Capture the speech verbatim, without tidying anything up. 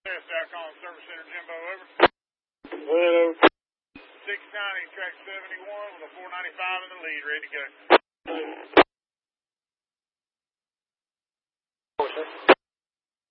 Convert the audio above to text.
South Collins Service Center, Jimbo, over. Hello. six ninety, track seventy-one with a four ninety-five in the lead, ready to go.